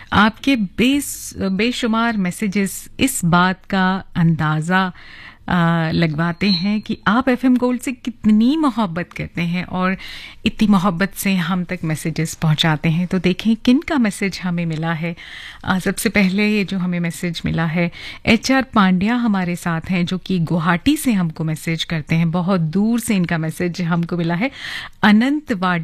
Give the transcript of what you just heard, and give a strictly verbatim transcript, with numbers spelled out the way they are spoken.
आपके बेस बेशुमार मैसेजेस इस बात का अंदाज़ा आ, लगवाते हैं कि आप एफएम गोल्ड से कितनी मोहब्बत करते हैं और इतनी मोहब्बत से हम तक मैसेजेस पहुंचाते हैं। तो देखें किन का मैसेज हमें मिला है। आ, सबसे पहले ये जो हमें मैसेज मिला है, एच आर पांड्या हमारे साथ हैं जो कि गुवाहाटी से हमको मैसेज करते हैं। बहुत दूर से इनका मैसेज हमको मिला है। अनंत